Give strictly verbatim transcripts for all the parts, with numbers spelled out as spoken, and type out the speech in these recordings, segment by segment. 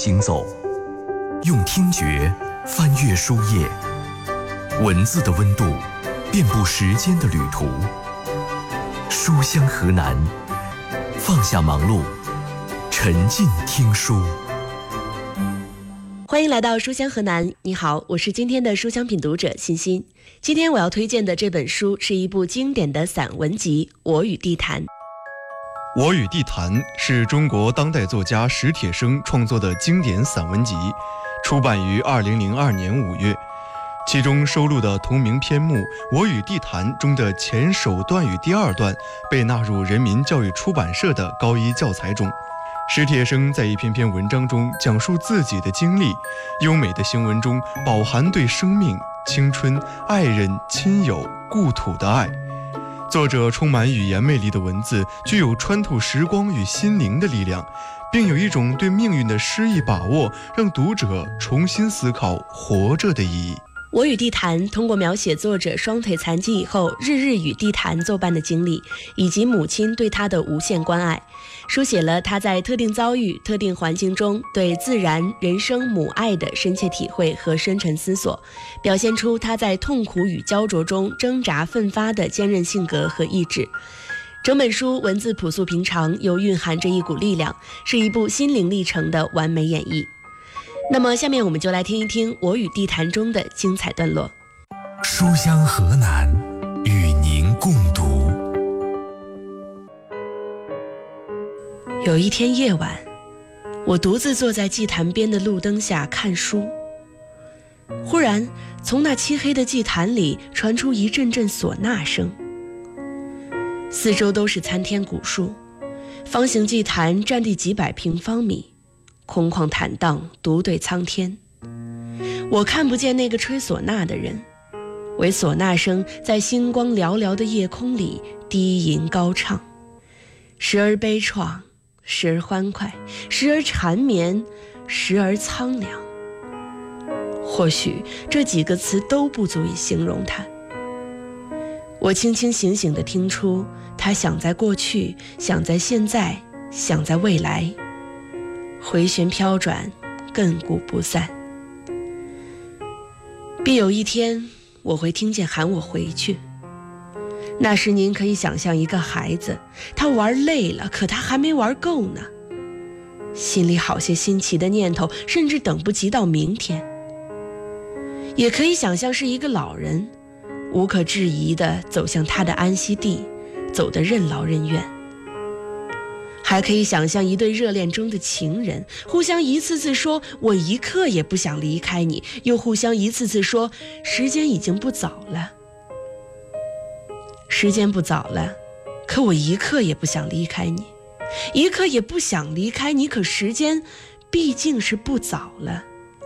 行走，用听觉翻阅书页，文字的温度遍布时间的旅途。书香河南，放下忙碌，沉浸听书。 欢迎来到书香河南，你好，我是今天的书香品读者欣欣。今天我要推荐的这本书是一部经典的散文集《我与地坛》。 《我与地坛》是中国当代作家史铁生创作的经典散文集，出版于二零零二年五月。其中收录的同名篇目《我与地坛》中的前首段与第二段被纳入人民教育出版社的高一教材中。史铁生在一篇篇文章中讲述自己的经历，优美的行文中饱含对生命、青春、爱人、亲友、故土的爱。作者充满语言魅力的文字具有穿透时光与心灵的力量，并有一种对命运的诗意把握，让读者重新思考活着的意义。 我与地坛通过描写作者双腿残疾以后日日与地坛作伴的经历，以及母亲对他的无限关爱，书写了他在特定遭遇、特定环境中对自然、人生、母爱的深切体会和深沉思索，表现出他在痛苦与焦灼中挣扎奋发的坚韧性格和意志。整本书文字朴素平常，又蕴含着一股力量，是一部心灵历程的完美演绎。那么下面我们就来听一听《我与地坛》中的精彩段落。 书香河南，与您共读。 有一天夜晚，我独自坐在祭坛边的路灯下看书，忽然从那漆黑的祭坛里传出一阵阵唢呐声。四周都是参天古树，方形祭坛占地几百平方米，空旷坦荡，独对苍天。我看不见那个吹唢呐的人，唯唢呐声在星光寥寥的夜空里低吟高唱，时而悲怆，时而欢快，时而缠绵，时而苍凉。或许这几个词都不足以形容它。我清清醒醒地听出，他想在过去，想在现在，想在未来，回旋飘转，亘古不散。必有一天，我会听见喊我回去。那时您可以想象一个孩子，他玩累了，可他还没玩够呢，心里好些新奇的念头，甚至等不及到明天。也可以想象是一个老人，无可置疑地走向他的安息地，走得任劳任怨。还可以想象一对热恋中的情人，互相一次次说我一刻也不想离开你，又互相一次次说时间已经不早了。时间不早了，可我一刻也不想离开你，一刻也不想离开你，可时间毕竟是不早了。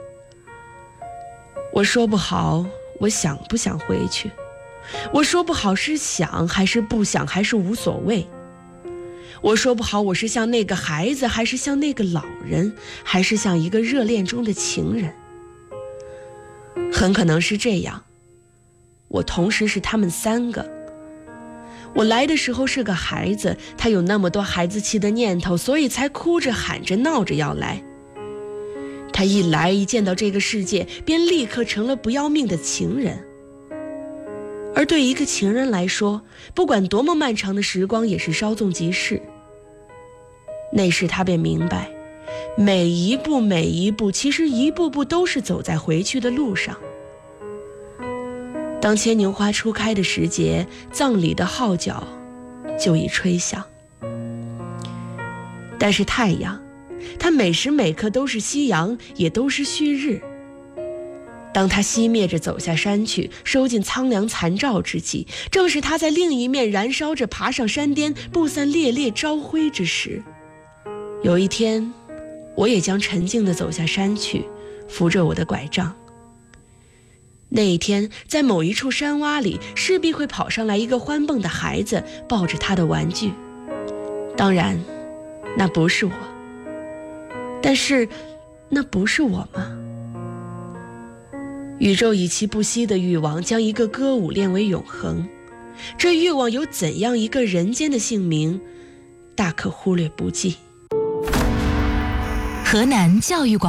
我说不好我想不想回去，我说不好是想还是不想，还是无所谓。我说不好我是像那个孩子，还是像那个老人，还是像一个热恋中的情人。很可能是这样，我同时是他们三个。我来的时候是个孩子，他有那么多孩子气的念头，所以才哭着喊着闹着要来。他一来一见到这个世界，便立刻成了不要命的情人。而对一个情人来说，不管多么漫长的时光也是稍纵即逝。那时他便明白，每一步每一步，其实一步步都是走在回去的路上。当牵牛花初开的时节，葬礼的号角就已吹响。但是太阳，它每时每刻都是夕阳，也都是旭日。当他熄灭着走下山去，收进苍凉残照之际，正是他在另一面燃烧着爬上山巅，不散烈烈朝晖之时。有一天，我也将沉静地走下山去，扶着我的拐杖。那一天，在某一处山洼里，势必会跑上来一个欢蹦的孩子，抱着他的玩具。当然，那不是我。但是，那不是我吗？宇宙以其不息的欲望将一个歌舞练为永恒，这欲望有怎样一个人间的姓名，大可忽略不计。 河南教育广